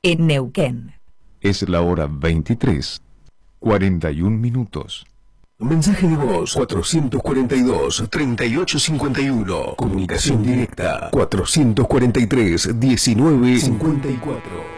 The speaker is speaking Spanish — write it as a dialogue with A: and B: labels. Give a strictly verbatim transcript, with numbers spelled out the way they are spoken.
A: en Neuquén.
B: Es la hora veintitrés, cuarenta y un minutos.
C: Mensaje de voz cuatrocientos cuarenta y dos, treinta y ocho cincuenta y uno. Comunicación directa cuatrocientos cuarenta y tres, diecinueve cincuenta y cuatro.